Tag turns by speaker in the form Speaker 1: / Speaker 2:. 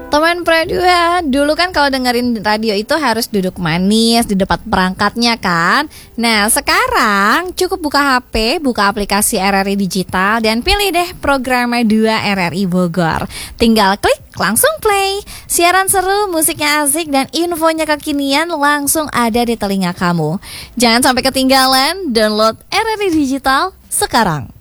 Speaker 1: Teman Pradua, dulu kan kalau dengerin radio itu harus duduk manis di depan perangkatnya kan. Nah sekarang cukup buka HP, buka aplikasi RRI Digital dan pilih deh program 2 RRI Bogor. Tinggal klik, langsung play. Siaran seru, musiknya asik dan infonya kekinian langsung ada di telinga kamu. Jangan sampai ketinggalan, download RRI Digital sekarang.